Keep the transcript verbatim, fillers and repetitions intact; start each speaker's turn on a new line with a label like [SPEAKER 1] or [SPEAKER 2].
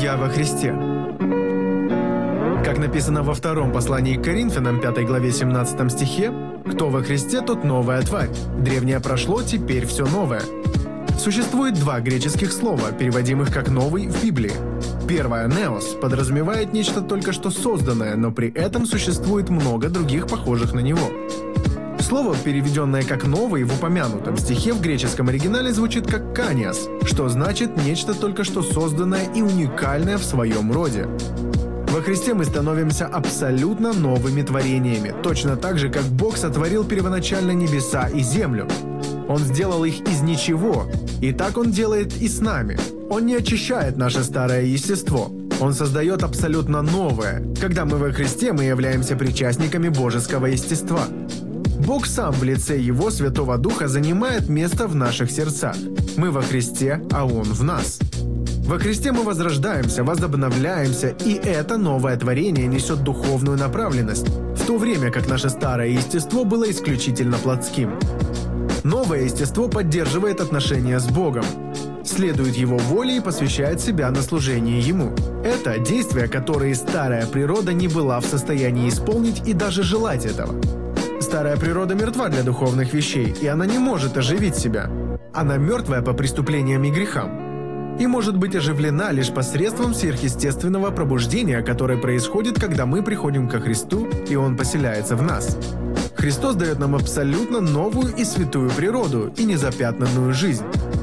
[SPEAKER 1] «Я во Христе». Как написано во втором послании к Коринфянам, пятой главе, семнадцатом стихе, «Кто во Христе, тот новая тварь. Древнее прошло, теперь все новое». Существует два греческих слова, переводимых как «новый» в Библии. Первое «неос» подразумевает нечто только что созданное, но при этом существует много других похожих на него. Слово, переведенное как «новый» в упомянутом стихе в греческом оригинале звучит как «каниас», что значит нечто только что созданное и уникальное в своем роде. Во Христе мы становимся абсолютно новыми творениями, точно так же, как Бог сотворил первоначально небеса и землю. Он сделал их из ничего, и так Он делает и с нами. Он не очищает наше старое естество. Он создает абсолютно новое. Когда мы во Христе, мы являемся причастниками божеского естества. Бог сам в лице Его Святого Духа занимает место в наших сердцах. Мы во Христе, а Он в нас. Во Христе мы возрождаемся, возобновляемся, и это новое творение несет духовную направленность, в то время как наше старое естество было исключительно плотским. Новое естество поддерживает отношения с Богом, следует Его воле и посвящает себя на служение Ему. Это действия, которые старая природа не была в состоянии исполнить и даже желать этого. Старая природа мертва для духовных вещей, и она не может оживить себя. Она мертвая по преступлениям и грехам. И может быть оживлена лишь посредством сверхъестественного пробуждения, которое происходит, когда мы приходим ко Христу, и Он поселяется в нас. Христос дает нам абсолютно новую и святую природу и незапятнанную жизнь.